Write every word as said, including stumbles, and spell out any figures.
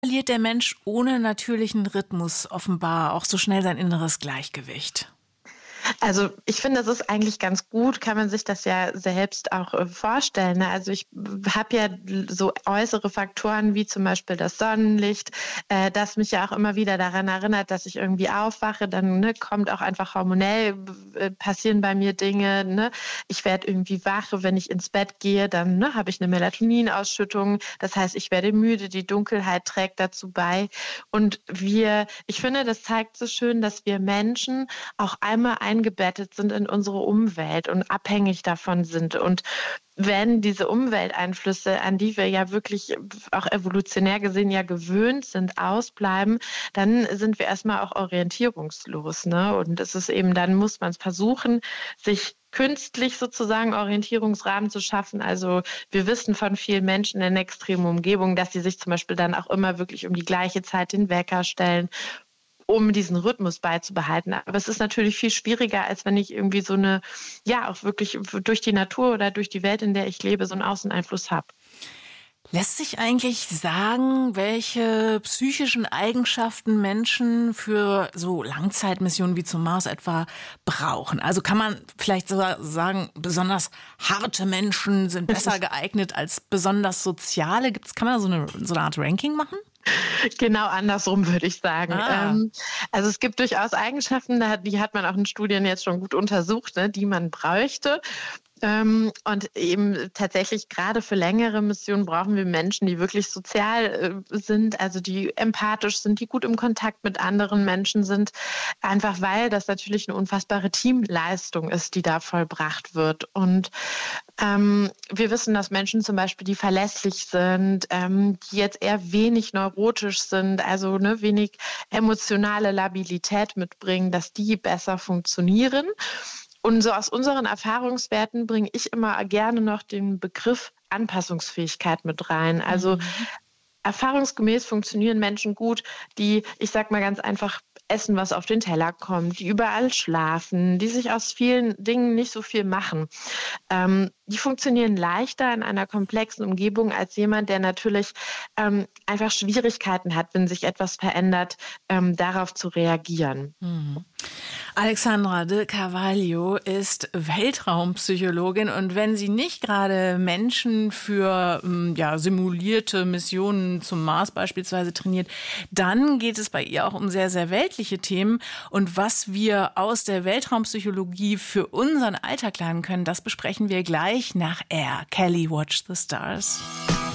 Verliert der Mensch ohne natürlichen Rhythmus offenbar auch so schnell sein inneres Gleichgewicht? Also ich finde, das ist eigentlich ganz gut, kann man sich das ja selbst auch äh, vorstellen. Ne? Also ich habe ja so äußere Faktoren wie zum Beispiel das Sonnenlicht, äh, das mich ja auch immer wieder daran erinnert, dass ich irgendwie aufwache. Dann ne, kommt auch einfach hormonell, äh, passieren bei mir Dinge. Ne? Ich werde irgendwie wach, wenn ich ins Bett gehe, dann ne, habe ich eine Melatoninausschüttung. Das heißt, ich werde müde, die Dunkelheit trägt dazu bei. Und wir, ich finde, das zeigt so schön, dass wir Menschen auch einmal eingebettet sind in unsere Umwelt und abhängig davon sind. Und wenn diese Umwelteinflüsse, an die wir ja wirklich auch evolutionär gesehen ja gewöhnt sind, ausbleiben, dann sind wir erstmal auch orientierungslos. Ne? Und es ist eben, dann muss man es versuchen, sich künstlich sozusagen Orientierungsrahmen zu schaffen. Also wir wissen von vielen Menschen in extremen Umgebungen, dass sie sich zum Beispiel dann auch immer wirklich um die gleiche Zeit den Wecker stellen, um diesen Rhythmus beizubehalten. Aber es ist natürlich viel schwieriger, als wenn ich irgendwie so eine, ja, auch wirklich durch die Natur oder durch die Welt, in der ich lebe, so einen Außeneinfluss habe. Lässt sich eigentlich sagen, welche psychischen Eigenschaften Menschen für so Langzeitmissionen wie zum Mars etwa brauchen? Also kann man vielleicht sogar sagen, besonders harte Menschen sind besser geeignet als besonders soziale? Gibt's, kann man da so eine, so eine Art Ranking machen? Genau andersrum würde ich sagen. Ah. Ähm, also es gibt durchaus Eigenschaften, die hat man auch in Studien jetzt schon gut untersucht, ne, die man bräuchte. Ähm, und eben tatsächlich gerade für längere Missionen brauchen wir Menschen, die wirklich sozial äh, sind, also die empathisch sind, die gut im Kontakt mit anderen Menschen sind, einfach weil das natürlich eine unfassbare Teamleistung ist, die da vollbracht wird. Und ähm, wir wissen, dass Menschen zum Beispiel, die verlässlich sind, ähm, die jetzt eher wenig neurotisch sind, also ne, wenig emotionale Labilität mitbringen, dass die besser funktionieren. Und so aus unseren Erfahrungswerten bringe ich immer gerne noch den Begriff Anpassungsfähigkeit mit rein. Also Mhm. erfahrungsgemäß funktionieren Menschen gut, die, ich sag mal ganz einfach, essen, was auf den Teller kommt, die überall schlafen, die sich aus vielen Dingen nicht so viel machen. Ähm, die funktionieren leichter in einer komplexen Umgebung als jemand, der natürlich ähm, einfach Schwierigkeiten hat, wenn sich etwas verändert, ähm, darauf zu reagieren. Mhm. Alexandra de Carvalho ist Weltraumpsychologin und wenn sie nicht gerade Menschen für ja, simulierte Missionen zum Mars beispielsweise trainiert, dann geht es bei ihr auch um sehr, sehr weltliche Themen. Und was wir aus der Weltraumpsychologie für unseren Alltag lernen können, das besprechen wir gleich nach Air. Kelly, Watch the Stars.